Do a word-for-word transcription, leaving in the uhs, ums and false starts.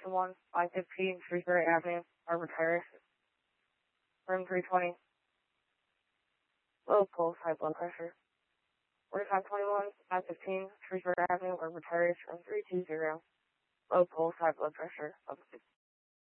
to one, five fifteen, Shrewsbury Avenue, Arbor Terrace, room three twenty. Low pulse, high blood pressure. forty-five twenty-one, five fifteen, Shrewsbury Avenue, Arbor Terrace, room three two zero. Low pulse, high blood pressure.